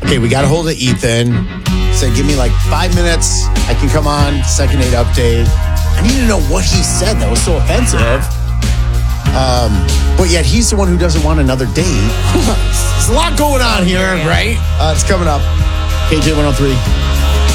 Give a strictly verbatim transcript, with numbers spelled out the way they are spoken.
Okay, we got a hold of Ethan. Said, give me like five minutes. I can come on. Second Date update. I need to know what he said that was so offensive. Um, but yet he's the one who doesn't want another date. There's a lot going on here, right? Uh, it's coming up. K J one oh three.